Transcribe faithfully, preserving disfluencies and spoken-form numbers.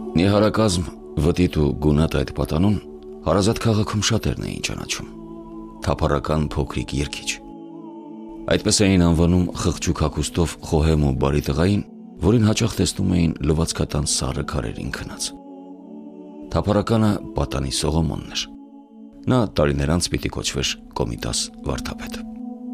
Նիհարակազմ, վտիտ ու գունատ այդ պատանուն Հարազատ քաղաքում շատերն էին ճանաչում, թափառական փոքրիկ երգիչ։ Այդպես էին անվանում խղճուկ հագուստով խոհեմ ու բարի տղային, որին հաճախ տեսնում էին լվացքատան սառը քարերին քնած։ Թափառականը պատանի Սողոմոնն էր։ Նա տարիներ անց պիտի կոչվեր Կոմիտաս վարդապետ։